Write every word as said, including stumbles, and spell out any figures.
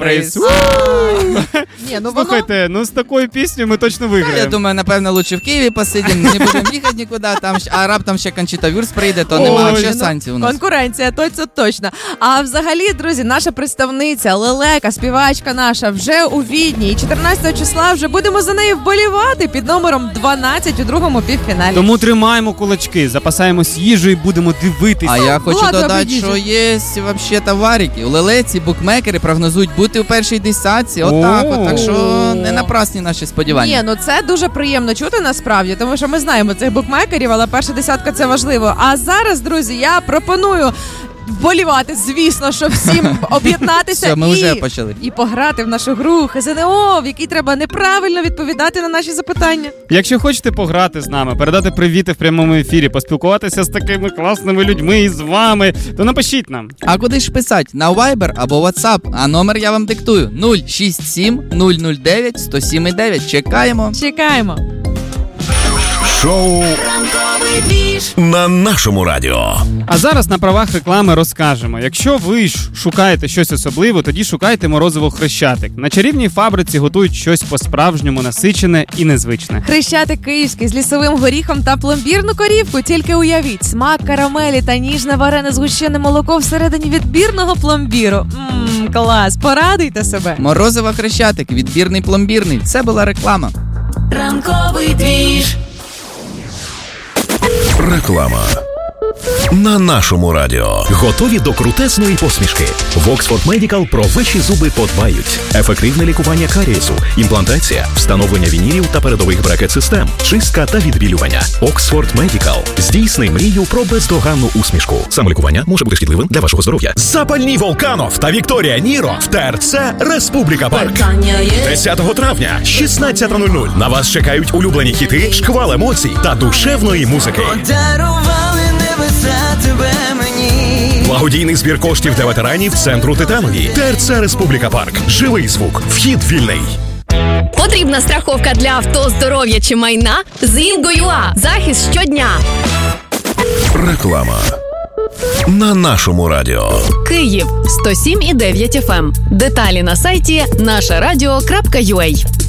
приз. Ні, ну Слухайте, воно... ну з такою піснею ми точно виграємо. Я думаю, напевно, лучше в Києві посидимо, не будемо їхати нікуди, там, а раптом ще Кончіта Вюрст прийде, то немає ще санкцій у нас. Конкуренція, то це точно. А взагалі, друзі, наша представниця, лелека, співачка наша, вже у Відні. І чотирнадцятого числа вже будемо за нею вболівати під номером дванадцять у другому півфіналі. Тому тримаємо кулачки, запасаємось їжею і будемо дивитися. А я хочу Влада, додати, обійдіть. що є взагалі товарики. У лелеці букмекери прогнозують бути у першій десятці. Отак, от. Так що не напрасні наші сподівання. Ні, ну це дуже приємно чути насправді, тому що ми знаємо цих букмекерів, але перша десятка це важливо. А зараз, друзі, я пропоную вболівати, звісно, що всім об'єднатися Все, ми і, вже почали. і пограти в нашу гру ХЗНО, в якій треба неправильно відповідати на наші запитання. Якщо хочете пограти з нами, передати привіти в прямому ефірі, поспілкуватися з такими класними людьми і з вами, то напишіть нам. А куди ж писати? На Viber або WhatsApp? А номер я вам диктую. нуль шість сім нуль нуль дев'ять сто сім дев'ять. Чекаємо. Чекаємо. Шоу на нашому радіо. А зараз на правах реклами розкажемо. Якщо ви ж шукаєте щось особливе, тоді шукайте морозиво Хрещатик. На чарівній фабриці готують щось по-справжньому насичене і незвичне. Хрещатик київський з лісовим горіхом та пломбірну корівку. Тільки уявіть, смак карамелі та ніжне варене згущене молоко всередині відбірного пломбіру. Ммм, клас, порадуйте себе. Морозиво Хрещатик, відбірний пломбірний. Це була реклама. Ранковий двіж. Реклама на нашому радіо. Готові до крутезної посмішки? В Oxford Medical про ваші зуби подбають. Ефективне лікування карієсу, імплантація, встановлення вінірів та передових брекет-систем, чистка та відбілювання. Oxford Medical. Здійсни мрію про бездоганну усмішку. Самолікування може бути шкідливим для вашого здоров'я. Запальні Волканов та Вікторія Ніро в ТРЦ Республіка Парк. десятого травня, шістнадцята нуль нуль. На вас чекають улюблені хіти, шквал емоцій та душевної музики. Благодійний збір коштів для ветеранів центру Титанові. ТРЦ Республіка Парк. Живий звук. Вхід вільний. Потрібна страховка для авто, здоров'я чи майна? З Інго.ЮА. Захист щодня. Реклама на нашому радіо. Київ сто сім і дев'ять еф ем. Деталі на сайті наша радіо крапка ю а.